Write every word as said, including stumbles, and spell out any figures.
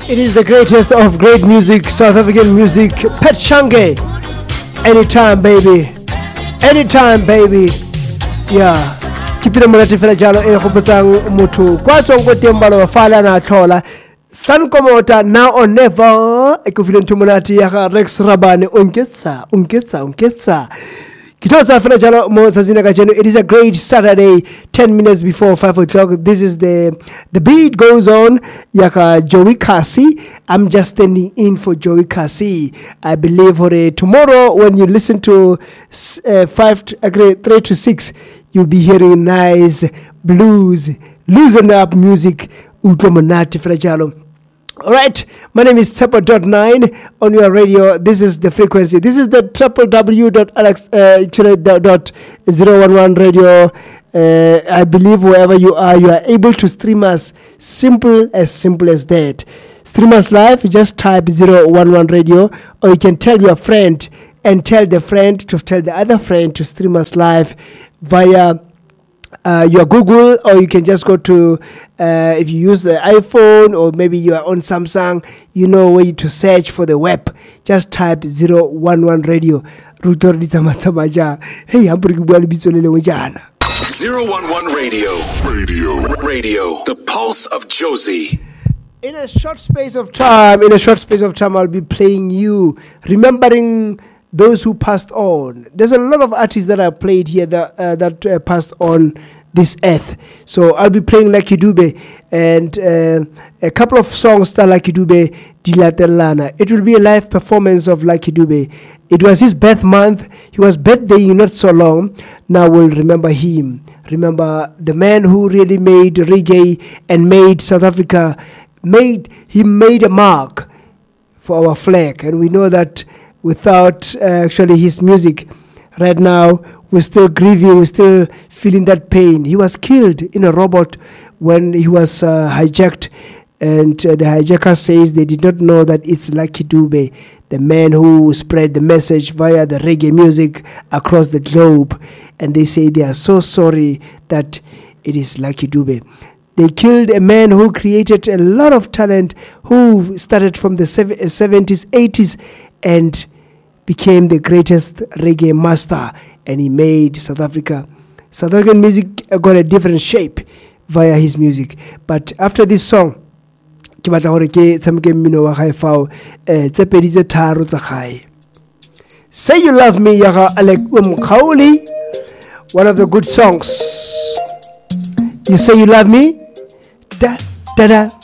It is the greatest of great music, South African music, Petshange. Anytime, baby. Anytime, baby. Yeah. Keep it a minute for the jalo e khopetsang motho kwa tsong go teng balo fala na tlhola San Komota now or never equivalent to monati ya Rex Rabane unketsa unketsa unketsa Kitosa fela jalo mo sazina ka jeno. It is a great Saturday, ten minutes before five o'clock. This is the the beat goes on yaka Joey Kasi. I'm just standing in for Joey Kasi. I believe for uh, tomorrow when you listen to uh, five to, uh, three to six, you'll be hearing nice blues, loosen up music. Utomanati fela jalo. All right, my name is Tsepo dot nine on your radio. This is the frequency. This is the w w w dot alex dot zero one one radio. Uh, I believe wherever you are, you are able to stream us. Simple as simple as that. Stream us live. You just type zero one one radio, or you can tell your friend and tell the friend to tell the other friend to stream us live via Uh, your Google, or you can just go to uh, if you use the iPhone or maybe you are on Samsung, you know where to search for the web. Just type zero one one radio. Hey, I'm zero one one radio. Radio. Radio. The pulse of Jozi. In a short space of time, in a short space of time, I'll be playing you, remembering those who passed on. There's a lot of artists that are played here that uh, that uh, passed on this earth. So I'll be playing Lucky Dube and uh, a couple of songs that Lucky Dube Dilatelana. It will be a live performance of Lucky Dube. It was his birth month. He was birthday not so long. Now we'll remember him. Remember the man who really made reggae and made South Africa. Made he made a mark for our flag, and we know that. Without uh, actually his music, right now we're still grieving, we're still feeling that pain. He was killed in a robot when he was uh, hijacked, and uh, the hijacker says they did not know that it's Lucky Dube, the man who spread the message via the reggae music across the globe, and they say they are so sorry that it is Lucky Dube. They killed a man who created a lot of talent, who started from the seventies, eighties, and became the greatest reggae master, and he made South Africa. South African music got a different shape via his music. But after this song, Say You Love Me, Yaga Alek Umkauli, one of the good songs. You say you love me? Da da da.